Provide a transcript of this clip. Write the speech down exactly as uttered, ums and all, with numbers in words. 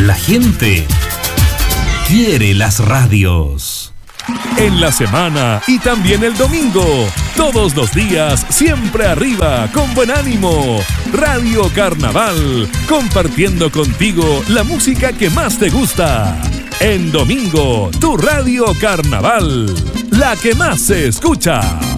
La gente quiere las radios. En la semana y también el domingo, todos los días, siempre arriba, con buen ánimo. Radio Carnaval, compartiendo contigo la música que más te gusta. En domingo, tu Radio Carnaval, la que más se escucha.